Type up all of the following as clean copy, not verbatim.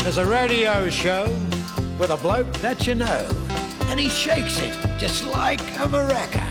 There's a radio show with a bloke that you know, and he shakes it just like a maraca.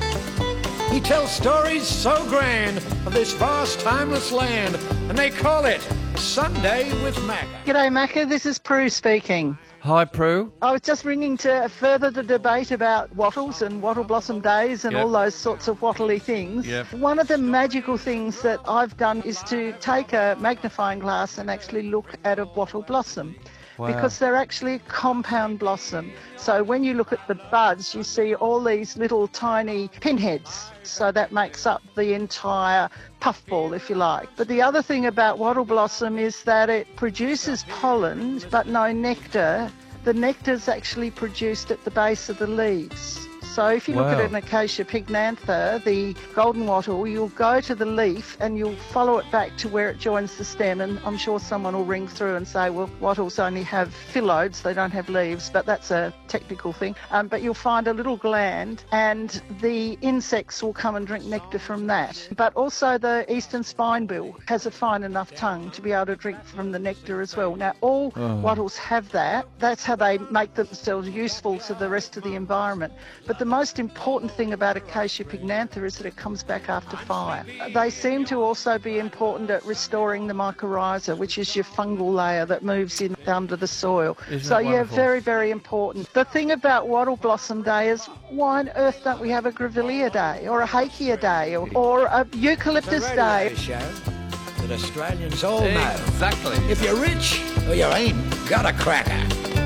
He tells stories so grand of this vast, timeless land, and they call it Sunday with Macca. G'day, Macca. This is Prue speaking. Hi, Prue. I was just ringing to further the debate about wattles and wattle blossom days and all those sorts of wattly things. Yep. One of the magical things that I've done is to take a magnifying glass and actually look at a wattle blossom. Wow. Because they're actually compound blossom. So when you look at the buds, you see all these little tiny pinheads. So that makes up the entire puffball, if you like. But the other thing about wattle blossom is that it produces pollen, but no nectar. The nectar is actually produced at the base of the leaves. So if you look at an Acacia pycnantha, the golden wattle, you'll go to the leaf and you'll follow it back to where it joins the stem, and I'm sure someone will ring through and say, well, wattles only have phyllodes, they don't have leaves, but that's a technical thing. But you'll find a little gland and the insects will come and drink nectar from that. But also the eastern spinebill has a fine enough tongue to be able to drink from the nectar as well. Now, all wattles have that. That's how they make themselves useful to the rest of the environment. But the most important thing about Acacia pycnantha is that it comes back after fire. They seem to also be important at restoring the mycorrhiza, which is your fungal layer that moves in under the soil. So yeah, very, very important. The thing about Wattle Blossom Day is, why on earth don't we have a Grevillea Day or a Hakea Day or a Eucalyptus Day? Show that Australians all know. Exactly. If you're rich or you ain't got a cracker.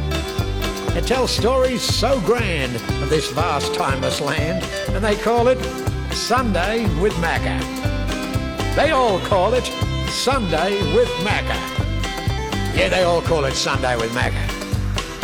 It tells stories so grand of this vast, timeless land, and they call it Sunday with Macca. They all call it Sunday with Macca. Yeah, they all call it Sunday with Macca.